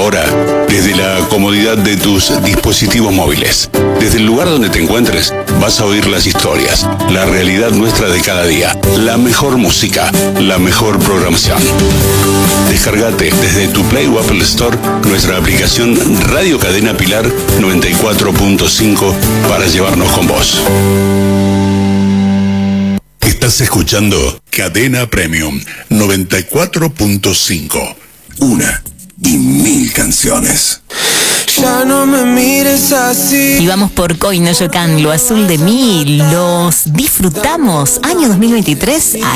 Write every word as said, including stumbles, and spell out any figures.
Ahora, desde la comodidad de tus dispositivos móviles, desde el lugar donde te encuentres, vas a oír las historias, la realidad nuestra de cada día, la mejor música, la mejor programación. Descargate desde tu Play o Apple Store nuestra aplicación Radio Cadena Pilar noventa y cuatro punto cinco para llevarnos con vos. Estás escuchando Cadena Premium noventa y cuatro punto cinco. Una y mil canciones. Ya no me mires así. Y vamos por Coinoyocan, lo azul de mí. Los disfrutamos. Año dos mil veintitrés.